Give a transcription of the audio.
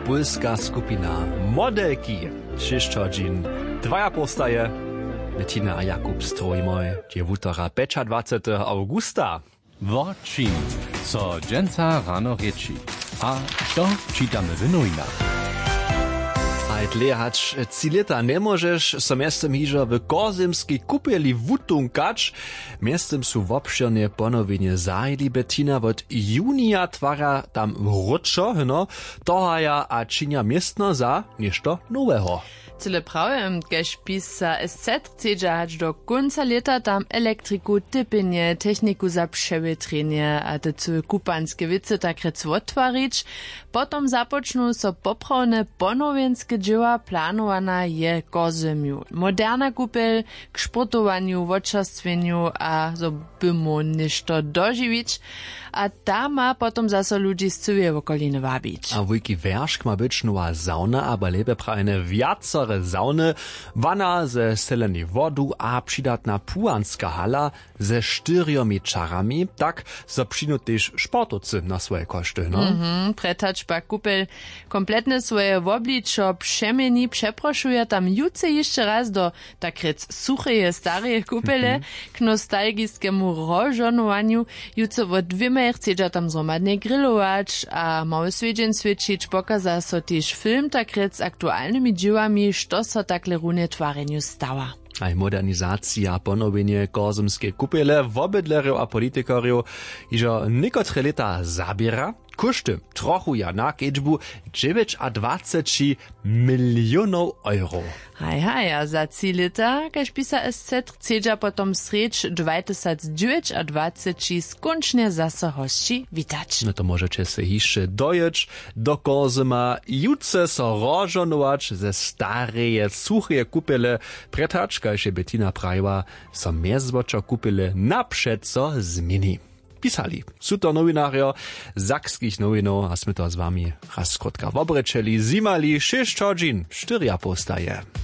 polska skupina Modelki. 6 hodin, 2 postaje. Bettina a Jakub Strojmoj, 25. augusta. Wortschin, co dżęca rano rieči. A to čitamy w nowinach. Ajtle hać cilita nie możesz so miestem hižo w kozymskiej kupieli wutunkać. Miestem su wobširnie ponowienie zajli. Bettina od junia twara tam ruczo, no, tohaja a činia miestno za ništo nowego. Tyle prawie, kež pisa SZ chce hać do końca leta tam elektriku, typienie, techniku za przewytrenie a te kupanskie wice tak rec otwarić. Potom započnú so poprawne ponowienskie dzieła, planowana je kozemiu. Moderna kupel k sportowaniu, wočerstweniu a so bymu ništo doživić, a ta ma potom zase ludzi z całej okoliny wabić. A wujki wärszk ma być nowa sauna, aber lebe prajne wiacore sauny, wana ze seleni wodu a przydatna puanska hala ze 4 czarami, tak so przyjdą też sportowcy na swoje koszty, no? Pretacz pa kupel kompletne swoje wobliczo przemieni, przeproszuje tam juce jeszcze raz do tak rec sucheje stareje kupele k nostalgiskiemu rożonowaniu. Juce od 2 chcedza tam zromadnie grillować, a mały swiedzień świecić pokaza so też film tak rec z aktualnymi dziełami, što so takle runie twareniu stała. Aj modernizacja, ponowienie kozymskie kupele, wobydlerów a politikerów, iżo niekotre lata zabiera, koszty trochu ja na kieczbu 29 milionów euro. Hej, a za 3 lata, kaž pisa SZ, chcedza potom sreč 2029 skončne zase hości witać. No to możecie se jeszcze dojeć do kozyma, jutce so rożonować ze stareje, suche kupele, pretacz, kaž je Bettina prajła, so mezwoczo kupele naprzed so zmieni. Pisali. Sú to novinário zakských novinov a sme to s vami raz skrótka obrečeli. Zimali 6 hodín, 4 postaje.